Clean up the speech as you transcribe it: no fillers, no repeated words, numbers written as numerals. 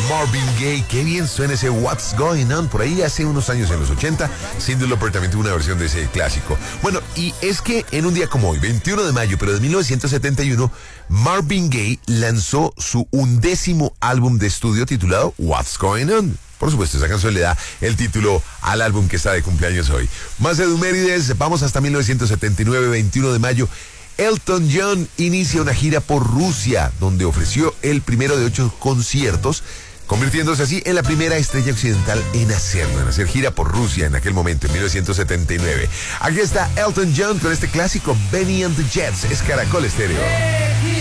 Marvin Gaye. Qué bien suena ese What's Going On por ahí hace unos años, en los 80. Cindy Lauper también tuvo una versión de ese clásico. Bueno, y es que en un día como hoy, 21 de mayo, pero de 1971, Marvin Gaye lanzó su 11º álbum de estudio titulado What's Going On. Por supuesto, esa canción le da el título al álbum que está de cumpleaños hoy. Más edumérides, vamos hasta 1979, 21 de mayo. Elton John inicia una gira por Rusia, donde ofreció el primero de 8 conciertos, convirtiéndose así en la primera estrella occidental en hacerlo, en hacer gira por Rusia en aquel momento, en 1979. Aquí está Elton John con este clásico Benny and the Jets, es Caracol Estéreo.